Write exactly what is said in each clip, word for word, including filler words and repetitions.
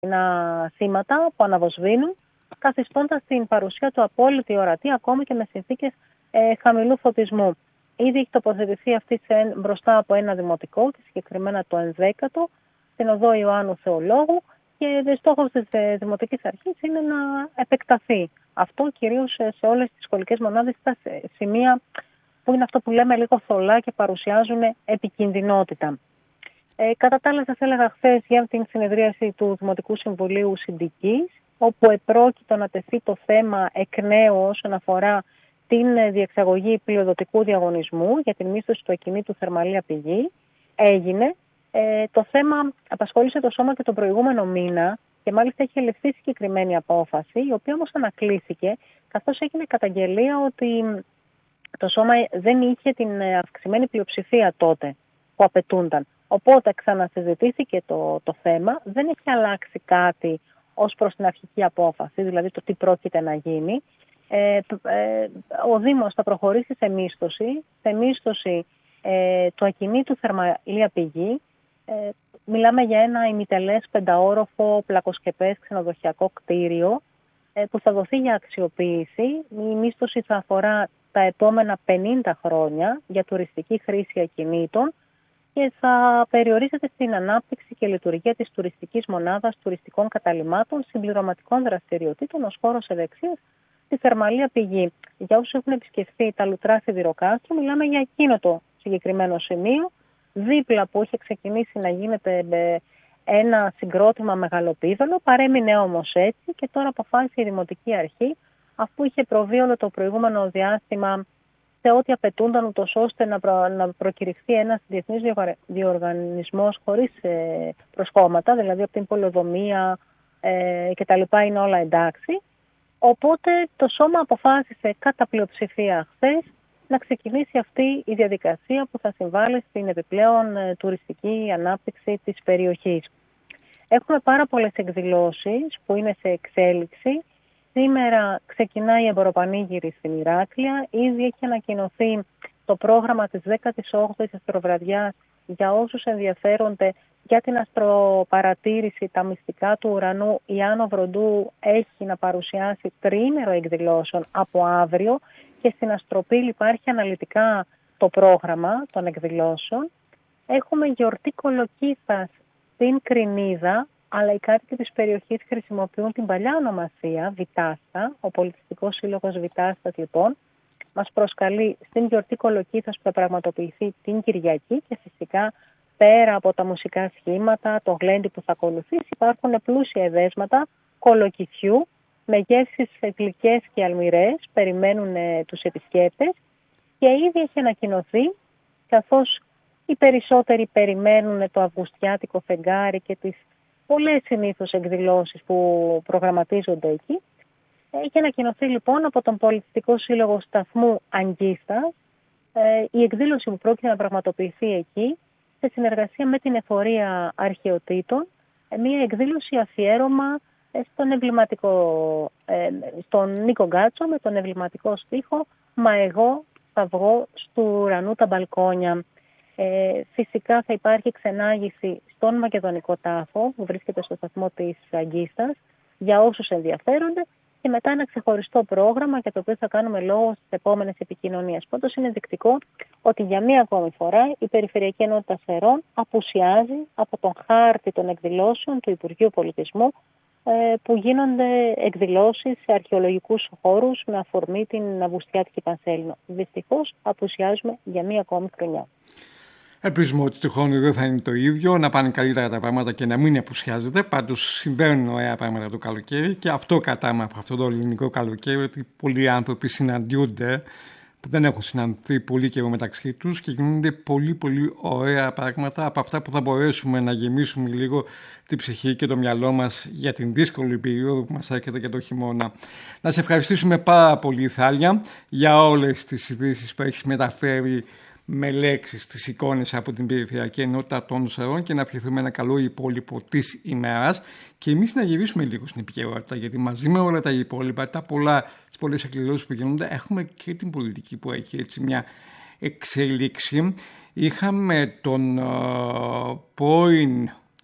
σήματα που αναβοσβήνουν, καθιστώντας την παρουσία του απόλυτη ορατή ακόμη και με συνθήκες ε, χαμηλού φωτισμού. Ήδη έχει τοποθετηθεί αυτή σε, μπροστά από ένα δημοτικό, και συγκεκριμένα το ενδέκατο, στην οδό Ιωάννου Θεολόγου, και στόχος της ε, Δημοτικής Αρχής είναι να επεκταθεί αυτό κυρίως σε, σε όλες τις σχολικές μονάδες, στα σημεία που είναι αυτό που λέμε λίγο θολά και παρουσιάζουν επικινδυνότητα. Ε, κατά τα άλλα, σας έλεγα χθες για την συνεδρίαση του Δημοτικού Συμβουλίου Συντικής, όπου επρόκειτο να τεθεί το θέμα εκ νέου όσον αφορά την διεξαγωγή πλειοδοτικού διαγωνισμού για την μίσθωση του ακινήτου Θερμαλία Πηγή. Έγινε. Ε, το θέμα απασχόλησε το Σώμα και τον προηγούμενο μήνα και μάλιστα έχει ληφθεί συγκεκριμένη απόφαση, η οποία όμως ανακλήθηκε, καθώς έγινε καταγγελία ότι το Σώμα δεν είχε την αυξημένη πλειοψηφία τότε που απαιτούνταν. Οπότε ξανασυζητήθηκε το, το θέμα, δεν έχει αλλάξει κάτι ως προς την αρχική απόφαση, δηλαδή το τι πρόκειται να γίνει. Ε, ε, ο Δήμος θα προχωρήσει σε μίσθωση, σε μίσθωση ε, του ακινήτου Θερμαλία Πηγή. Ε, μιλάμε για ένα ημιτελές πενταόροφο πλακοσκεπές ξενοδοχειακό κτίριο ε, που θα δοθεί για αξιοποίηση. Η μίσθωση θα αφορά τα επόμενα πενήντα χρόνια για τουριστική χρήση ακινήτων και θα περιορίζεται στην ανάπτυξη και λειτουργία της τουριστικής μονάδας τουριστικών καταλυμάτων συμπληρωματικών δραστηριοτήτων ως χώρος ευεξίας στη Θερμαλία Πηγή. Για όσους έχουν επισκεφθεί τα Λουτρά Σιδηροκάστρου, μιλάμε για εκείνο το συγκεκριμένο σημείο, δίπλα που είχε ξεκινήσει να γίνεται ένα συγκρότημα μεγαλοπίδωλο, παρέμεινε όμως έτσι και τώρα αποφάσισε η Δημοτική Αρχή, αφού είχε προβεί όλο το προηγούμενο διάστημα σε ό,τι απαιτούνταν, ούτως ώστε να, προ, να προκηρυχθεί ένας διεθνής διοργανισμός χωρίς ε, προσκόμματα, δηλαδή από την πολεοδομία ε, και τα λοιπά είναι όλα εντάξει. Οπότε το Σώμα αποφάσισε κατά πλειοψηφία χθες να ξεκινήσει αυτή η διαδικασία που θα συμβάλλει στην επιπλέον ε, τουριστική ανάπτυξη της περιοχής. Έχουμε πάρα πολλές εκδηλώσεις που είναι σε εξέλιξη. Σήμερα ξεκινάει η εμποροπανήγυρη στην Ηράκλεια. Ήδη έχει ανακοινωθεί το πρόγραμμα της δέκατης όγδοης αστροβραδιάς για όσους ενδιαφέρονται για την αστροπαρατήρηση, τα μυστικά του ουρανού. Η Άνω Βροντού έχει να παρουσιάσει τριήμερο εκδηλώσεων από αύριο και στην Αστροπύλη υπάρχει αναλυτικά το πρόγραμμα των εκδηλώσεων. Έχουμε γιορτή Κολοκύθας στην Κρινίδα, αλλά οι κάτοικοι της περιοχής χρησιμοποιούν την παλιά ονομασία Βιτάστα. Ο Πολιτιστικός Σύλλογος Βιτάστας λοιπόν μας προσκαλεί στην γιορτή Κολοκύθας που θα πραγματοποιηθεί την Κυριακή και φυσικά πέρα από τα μουσικά σχήματα, το γλέντι που θα ακολουθήσει, υπάρχουν πλούσια εδέσματα κολοκυθιού με γεύσεις γλυκές και αλμυρές, περιμένουν ε, τους επισκέπτες και ήδη έχει ανακοινωθεί, καθώς οι περισσότεροι περιμένουν το αυγουστιάτικο φεγγάρι και τις πολλές συνήθως εκδηλώσεις που προγραμματίζονται εκεί. Έχει ανακοινωθεί λοιπόν από τον Πολιτιστικό Σύλλογο Σταθμού Αγκίστας ε, η εκδήλωση που πρόκειται να πραγματοποιηθεί εκεί σε συνεργασία με την Εφορία Αρχαιοτήτων, ε, μια εκδήλωση αφιέρωμα ε, στον εμβληματικό, ε, στον Νίκο Γκάτσο με τον εμβληματικό στίχο «Μα εγώ θα βγω στου ουρανού τα μπαλκόνια». Ε, φυσικά θα υπάρχει ξενάγηση στον Μακεδονικό Τάφο που βρίσκεται στο σταθμό της Αγκίστας για όσους ενδιαφέρονται και μετά ένα ξεχωριστό πρόγραμμα για το οποίο θα κάνουμε λόγο στις επόμενες επικοινωνίες. Πάντως είναι δεικτικό ότι για μία ακόμη φορά η Περιφερειακή Ενότητα Σερών απουσιάζει από τον χάρτη των εκδηλώσεων του Υπουργείου Πολιτισμού ε, που γίνονται εκδηλώσεις σε αρχαιολογικούς χώρους με αφορμή την Αυγουστιάτικη Πανσέλινο. Δυστυχώς απουσιάζουμε για μία ακόμη χρονιά. Ελπίζουμε ότι του χρόνου δεν θα είναι το ίδιο, να πάνε καλύτερα τα πράγματα και να μην απουσιάζεται. Πάντως συμβαίνουν ωραία πράγματα το καλοκαίρι και αυτό κατάμα από αυτό το ελληνικό καλοκαίρι, ότι πολλοί άνθρωποι συναντιούνται που δεν έχουν συναντηθεί πολύ καιρό μεταξύ τους και γίνονται πολύ πολύ ωραία πράγματα από αυτά που θα μπορέσουμε να γεμίσουμε λίγο την ψυχή και το μυαλό μας για την δύσκολη περίοδο που μας έρχεται και το χειμώνα. Να σε ευχαριστήσουμε πάρα πολύ, Θάλια, για όλες τις ειδήσεις που έχεις μεταφέρει με λέξεις τις εικόνες από την Περιφερειακή Ενότητα των Σερών και να ευχηθούμε ένα καλό υπόλοιπο της ημέρας και εμείς να γυρίσουμε λίγο στην επικαιρότητα, γιατί μαζί με όλα τα υπόλοιπα, τα πολλά, τις πολλές εκδηλώσεις που γίνονται, έχουμε και την πολιτική που έχει έτσι μια εξέλιξη. Είχαμε τον uh, πρώην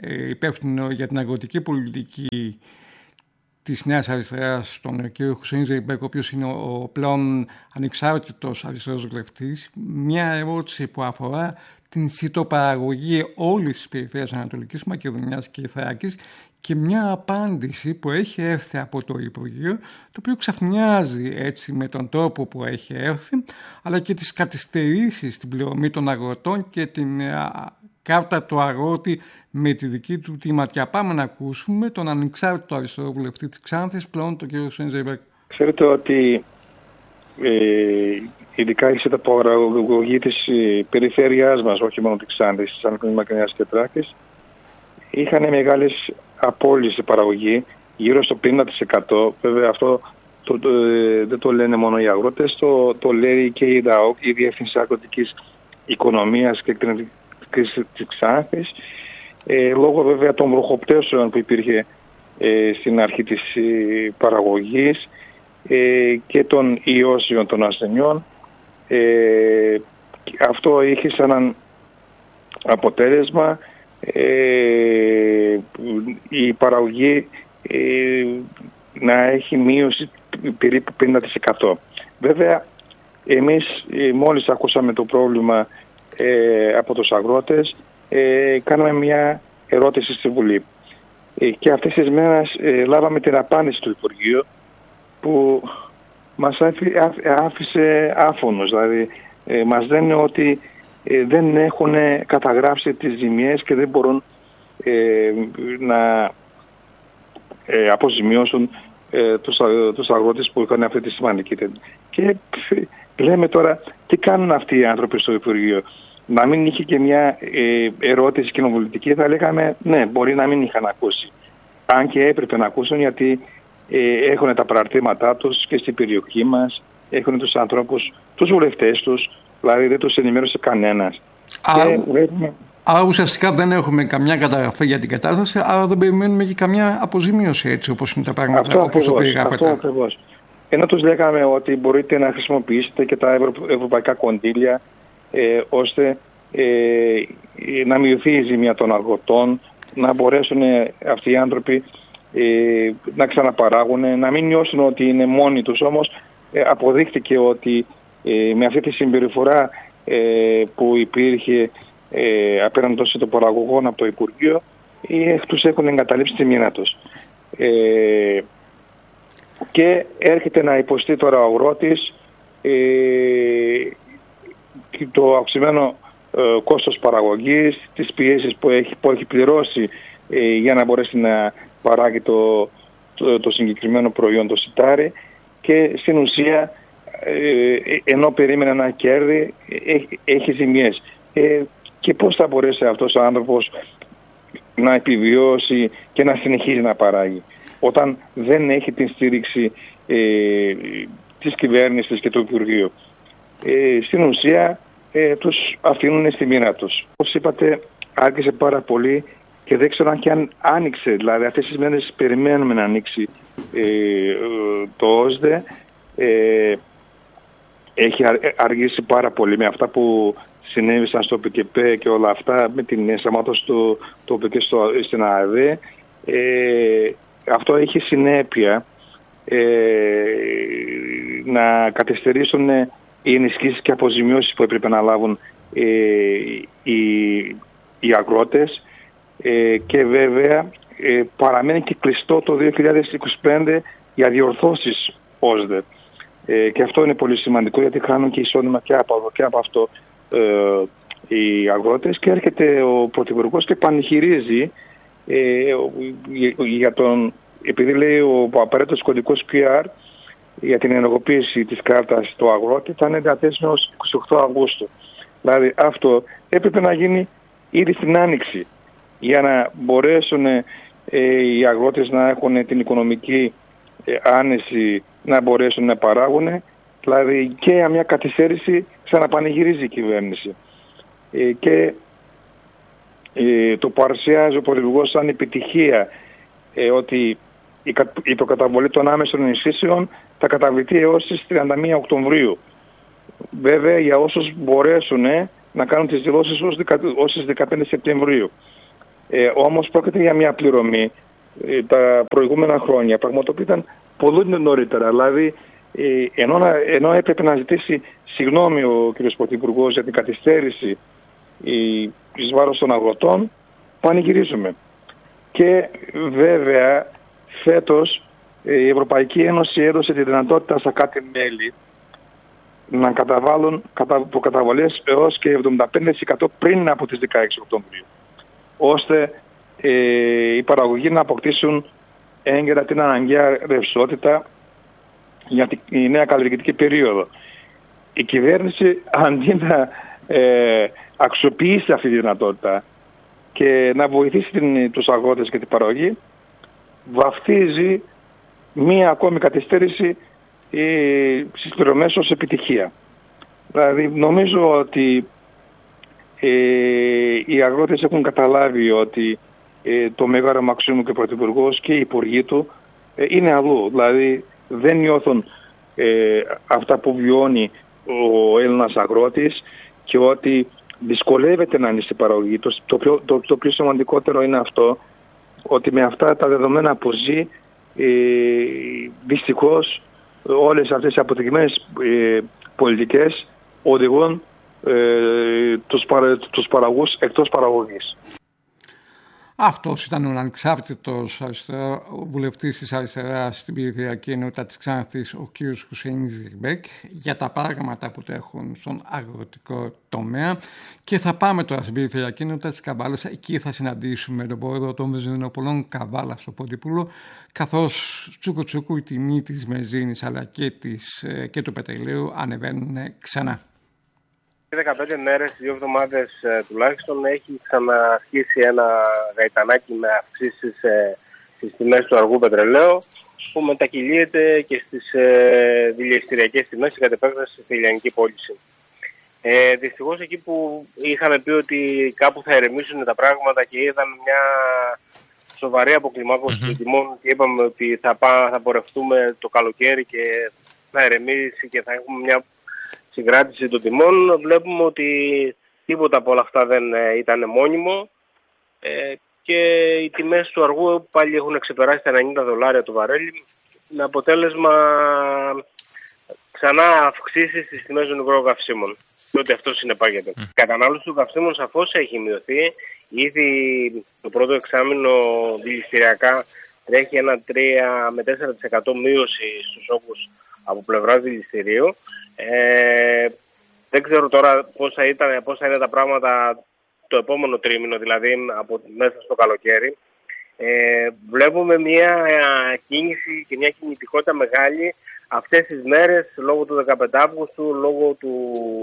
ε, υπεύθυνο για την αγροτική πολιτική της Νέας Αριστεράς, τον κ. Χουσέιν Ζεϊμπέκ, ο οποίος είναι ο πλέον ανεξάρτητος αριστερός βουλευτής, μια ερώτηση που αφορά την σιτοπαραγωγή όλης της περιφέρειας Ανατολικής Μακεδονίας και Θράκης και μια απάντηση που έχει έρθει από το Υπουργείο, το οποίο ξαφνιάζει έτσι με τον τρόπο που έχει έρθει, αλλά και τις καθυστερήσεις στην πληρωμή των αγροτών και την α, κάρτα του αγρότη με τη δική του τη ματιά. Πάμε να ακούσουμε τον ανεξάρτητο αριστερό βουλευτή της Ξάνθης, πλέον τον κ. Χουσέιν Ζεϊμπέκ. Ξέρετε ότι ε, ειδικά η σιτοπαραγωγή της ε, περιφέρειάς μας, όχι μόνο της Ξάνθης, της Ανατολικής Μακεδονίας και Θράκης, είχαν μεγάλες απώλειες σε παραγωγή, γύρω στο πενήντα τοις εκατό. Βέβαια αυτό το, το, ε, δεν το λένε μόνο οι αγρότες, το, το λέει και η ΔΑΟΚ, η Διεύθυνση Αγροτικής Οικονομίας και Κτηνοτροφικής της Ξάνθης, ε, λόγω βέβαια των βροχοπτώσεων που υπήρχε ε, στην αρχή της ε, παραγωγής ε, και των ιώσεων των ασθενειών. Ε, αυτό είχε σαν αποτέλεσμα ε, η παραγωγή ε, να έχει μείωση περίπου πενήντα τοις εκατό. Βέβαια, εμείς ε, μόλις ακούσαμε το πρόβλημα ε, από τους αγρότες, ε, κάναμε μια ερώτηση στη Βουλή. Ε, και αυτές τις μέρες ε, λάβαμε την απάντηση του Υπουργείου που μας άφησε άφωνος. Δηλαδή, ε, μας λένε ότι ε, δεν έχουν καταγράψει τις ζημιές και δεν μπορούν ε, να ε, αποζημιώσουν ε, τους, τους αγρότες που είχαν αυτή τη σημαντική τέτοια. Και ε, λέμε τώρα, τι κάνουν αυτοί οι άνθρωποι στο Υπουργείο. Να μην είχε και μια ε, ερώτηση κοινοβουλευτική, θα λέγαμε ναι, μπορεί να μην είχαν ακούσει. Αν και έπρεπε να ακούσουν, γιατί ε, έχουν τα παραρτήματά τους και στην περιοχή μας, έχουν τους ανθρώπους, τους βουλευτές τους, δηλαδή δεν τους ενημέρωσε κανένας. Άρα, και... άρα ουσιαστικά δεν έχουμε καμιά καταγραφή για την κατάσταση, άρα δεν περιμένουμε και καμιά αποζημίωση, έτσι όπως είναι τα πράγματα, αυτό όπως το περιγράφετε. Αυτό ακριβώς. Ενώ τους λέγαμε ότι μπορείτε να χρησιμοποιήσετε και τα ευρω... ευρωπαϊκά κονδύλια, Ε, ώστε ε, να μειωθεί η ζημία των αγροτών, να μπορέσουν αυτοί οι άνθρωποι ε, να ξαναπαράγουν, να μην νιώσουν ότι είναι μόνοι τους. Όμως ε, αποδείχτηκε ότι ε, με αυτή τη συμπεριφορά ε, που υπήρχε ε, απέναντι των παραγωγών από το Υπουργείο, ε, τους έχουν εγκαταλείψει τη μοίρα τους. Ε, και έρχεται να υποστεί τώρα ο αγρότης ε, το αυξημένο ε, κόστος παραγωγής, τις πιέσεις που έχει, που έχει πληρώσει ε, για να μπορέσει να παράγει το, το, το συγκεκριμένο προϊόν, το σιτάρι, και στην ουσία ε, ενώ περίμενε ένα κέρδη έχει, έχει ζημιές. Ε, και πώς θα μπορέσει αυτός ο άνθρωπος να επιβιώσει και να συνεχίζει να παράγει όταν δεν έχει την στήριξη ε, της κυβέρνησης και του Υπουργείου. Ε, στην ουσία ε, τους αφήνουν στη μοίρα τους. Όπως είπατε, άργησε πάρα πολύ και δεν ξέρω αν και αν άνοιξε. Δηλαδή αυτές τις μέρες περιμένουμε να ανοίξει ε, το ΟΣΔΕ. Ε, έχει αργήσει πάρα πολύ με αυτά που συνέβησαν στο ΠΚΠ και όλα αυτά, με την σταμάτωση του το ΠΚ στην ΑΕΔ. Ε, αυτό έχει συνέπεια ε, να καθυστερήσουν οι ενισχύσεις και αποζημιώσεις που έπρεπε να λάβουν ε, οι, οι αγρότες ε, και βέβαια ε, παραμένει και κλειστό το δύο χιλιάδες είκοσι πέντε για διορθώσεις ΟΣΔΕ. Ε, και αυτό είναι πολύ σημαντικό, γιατί χάνουν και εισόδημα και από, και από αυτό ε, οι αγρότες, και έρχεται ο Πρωθυπουργός και πανηγυρίζει ε, για τον, επειδή λέει ο απαραίτητος κωδικός κιου αρ για την ενεργοποίηση της κάρτας του αγρότη θα είναι διαθέσιμο ως εικοστή ογδόη Αυγούστου. Δηλαδή αυτό έπρεπε να γίνει ήδη στην Άνοιξη για να μπορέσουν ε, οι αγρότες να έχουν την οικονομική ε, άνεση, να μπορέσουν να παράγουν. Δηλαδή και για μια καθυστέρηση ξαναπανηγυρίζει η κυβέρνηση. Ε, και ε, το παρουσιάζει ο Πρωθυπουργός σαν επιτυχία ε, ότι η προκαταβολή των άμεσων ενισχύσεων θα καταβληθεί έως τις τριάντα μία Οκτωβρίου. Βέβαια για όσους μπορέσουν ε, να κάνουν τις δηλώσεις ως τις δεκαπέντε Σεπτεμβρίου. Ε, όμως πρόκειται για μια πληρωμή ε, τα προηγούμενα χρόνια, πραγματοποιείται πολύ νωρίτερα. Δηλαδή, ε, ενώ, να, ενώ έπρεπε να ζητήσει συγγνώμη ο κ. Πρωθυπουργός για την καθυστέρηση ε, εις βάρος των αγροτών, πανηγυρίζουμε. Και βέβαια φέτος ε, η Ευρωπαϊκή Ένωση έδωσε τη δυνατότητα στα κάτι μέλη να καταβάλουν προκαταβολές έως και εβδομήντα πέντε τοις εκατό πριν από τις δεκαέξι Οκτωβρίου, ώστε ε, οι παραγωγοί να αποκτήσουν έγκαιρα την αναγκαία ρευστότητα για τη νέα καλλιεργητική περίοδο. Η κυβέρνηση, αντί να ε, αξιοποιήσει αυτή τη δυνατότητα και να βοηθήσει την, τους αγρότες και την παραγωγή, βαφτίζει μία ακόμη καθυστέρηση ε, στις πληρωμές ως επιτυχία. Δηλαδή νομίζω ότι ε, οι αγρότες έχουν καταλάβει ότι ε, το Μέγαρο Μαξίμου και ο Πρωθυπουργός και οι υπουργοί του ε, είναι αλλού. Δηλαδή δεν νιώθουν ε, αυτά που βιώνει ο Έλληνας αγρότης και ότι δυσκολεύεται να είναι στην παραγωγή. Το, το, πιο, το, το πιο σημαντικότερο είναι αυτό, ότι με αυτά τα δεδομένα που ζει, ε, δυστυχώς όλες αυτές οι αποτυχημένες ε, πολιτικές οδηγούν ε, τους, παρα, τους παραγωγούς εκτός παραγωγής. Αυτός ήταν ο ανεξάρτητος βουλευτής της αριστεράς στην περιφερειακή ενότητα της Ξάνθης, ο κ. Χουσέιν Ζιρμπέκ, για τα πράγματα που τρέχουν στον αγροτικό τομέα. Και θα πάμε τώρα στην περιφερειακή ενότητα της Καβάλας. Εκεί θα συναντήσουμε τον πρόεδρο των βενζινοπολών Καβάλα στο Ποντίπουλο, καθώς τσούκου τσούκου η τιμή της βενζίνης αλλά και, της, και του πετρελαίου ανεβαίνουν ξανά. δεκαπέντε μέρες, δύο εβδομάδες ε, τουλάχιστον, έχει ξαναρχίσει ένα γαϊτανάκι με αυξήσεις ε, στις τιμές του αργού πετρελαίου, που μετακυλίεται και στις ε, δηληστηριακές τιμές κατ' επέκταση στη λιανική πώληση. Ε, δυστυχώς εκεί που είχαμε πει ότι κάπου θα ερεμήσουν τα πράγματα και είδαν μια σοβαρή αποκλιμάκωση mm-hmm. των τιμών και είπαμε ότι θα, πά, θα πορευτούμε το καλοκαίρι και θα ερεμήσει και θα έχουμε μια συγκράτηση των τιμών, βλέπουμε ότι τίποτα από όλα αυτά δεν ε, ήταν μόνιμο ε, και οι τιμές του αργού πάλι έχουν ξεπεράσει τα ενενήντα δολάρια το βαρέλι, με αποτέλεσμα ξανά αυξήσεις στις τιμές των υγρών καυσίμων. Ότι αυτό συνεπάγεται. Mm. Η κατανάλωση των καυσίμων σαφώς έχει μειωθεί. Ήδη το πρώτο εξάμηνο δηληστηριακά τρέχει ένα τρία με τέσσερα τοις εκατό μείωση στους όγκους από πλευράς δηληστηρίου. Ε, δεν ξέρω τώρα πώς θα, ήταν, πώς θα είναι τα πράγματα το επόμενο τρίμηνο, δηλαδή από μέσα στο καλοκαίρι. Ε, βλέπουμε μια κίνηση και μια κινητικότητα μεγάλη αυτές τις μέρες λόγω του δεκαπέντε Αυγούστου, λόγω του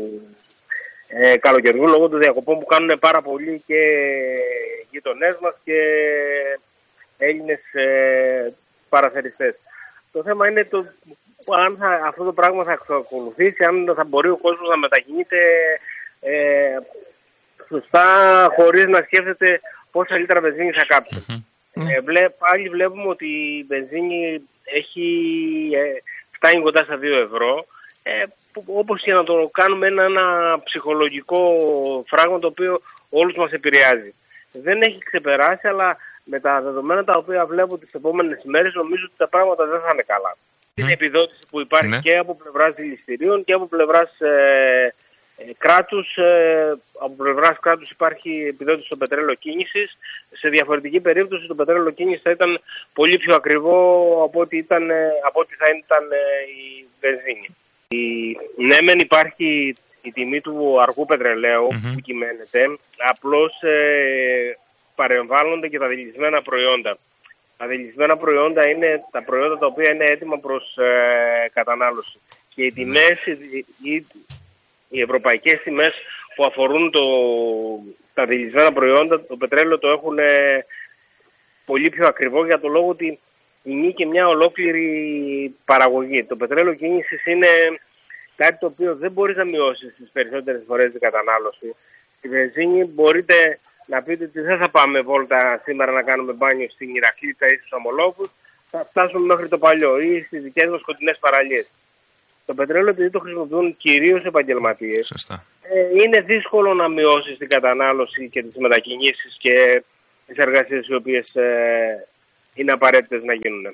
ε, καλοκαιριού, λόγω των διακοπών που κάνουν πάρα πολλοί και γειτονές μας και Έλληνες ε, παραθεριστές. Το θέμα είναι το αν θα, αυτό το πράγμα θα ακολουθήσει, αν θα μπορεί ο κόσμος να μετακινείται ε, σωστά, χωρίς να σκέφτεται πόσα λίτρα βενζίνη θα κάψει. Mm-hmm. Ε, βλέ, πάλι βλέπουμε ότι η βενζίνη έχει, ε, φτάνει κοντά στα δύο ευρώ. Ε, που, όπως και να το κάνουμε ένα, ένα ψυχολογικό φράγμα το οποίο όλους μας επηρεάζει. Δεν έχει ξεπεράσει, αλλά με τα δεδομένα τα οποία βλέπω τις επόμενες μέρες νομίζω ότι τα πράγματα δεν θα είναι καλά. Την επιδότηση που υπάρχει ναι. και από πλευράς δηληστηρίων και από πλευράς ε, ε, κράτους. Ε, από πλευράς κράτους υπάρχει επιδότηση στο πετρέλαιο κίνησης. Σε διαφορετική περίπτωση το πετρέλαιο κίνησης θα ήταν πολύ πιο ακριβό από ό,τι, ήταν, ε, από ό,τι θα ήταν ε, η βενζίνη. Η, ναι, μεν υπάρχει η τιμή του αργού πετρελαίου mm-hmm. που κυμαίνεται, απλώς ε, παρεμβάλλονται και τα δηλισμένα προϊόντα. Τα δηλισμένα προϊόντα είναι τα προϊόντα τα οποία είναι έτοιμα προς ε, κατανάλωση. Και οι τιμές, οι, οι, οι ευρωπαϊκές τιμές που αφορούν το, τα δηλισμένα προϊόντα, το πετρέλαιο το έχουν ε, πολύ πιο ακριβό για το λόγο ότι είναι και μια ολόκληρη παραγωγή. Το πετρέλαιο κίνησης είναι κάτι το οποίο δεν μπορείς να μειώσεις τις περισσότερες φορές την κατανάλωση. Στη βενζίνη μπορείτε να πείτε ότι δεν θα πάμε βόλτα σήμερα να κάνουμε μπάνιο στην Ηρακλήτα ή στους Αμολόκους, θα φτάσουμε μέχρι το παλιό ή στις δικές μας κοντινές παραλίες. Το πετρέλαιο, επειδή το χρησιμοποιούν κυρίως επαγγελματίες, ε, είναι δύσκολο να μειώσεις την κατανάλωση και τις μετακινήσεις και τις εργασίες οι οποίες ε, είναι απαραίτητες να γίνουν.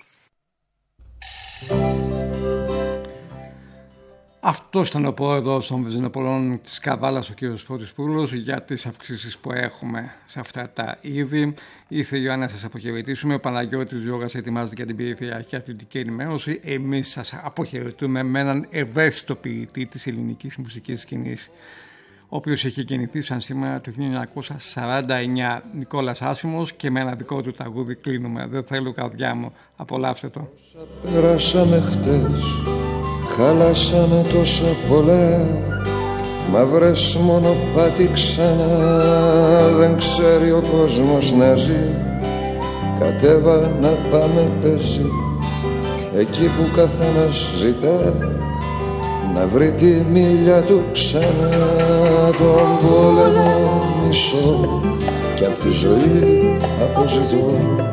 Αυτό ήταν ο πρόεδρος των Βυζαντινοπολών της Καβάλας, ο κ. Φώτης Πούλος, για τις αυξήσεις που έχουμε σε αυτά τα είδη. Ήθελε Ιωάννα να σας αποχαιρετήσουμε. Ο Παναγιώτης Γιώργας ετοιμάζεται για την περιφερειακή αθλητική ενημέρωση. Εμείς σας αποχαιρετούμε με έναν ευαίσθητο ποιητή της ελληνικής μουσικής σκηνής, ο οποίος έχει γεννηθεί σαν σήμερα το χίλια εννιακόσια σαράντα εννιά, Νικόλας Άσημος, και με ένα δικό του τραγούδι κλείνουμε. Δεν θέλω καρδιά μου. Απολαύστε το. Πέρασαμε χτες, χαλάσαμε τόσα πολλά, μαύρες μονοπάτι ξανά, δεν ξέρει ο κόσμος να ζει. Κατέβα να πάμε πεζί, εκεί που καθένας ζητά να βρει τη μίλια του ξανά. Τον πόλεμο μισώ κι απ' τη ζωή αποζητώ.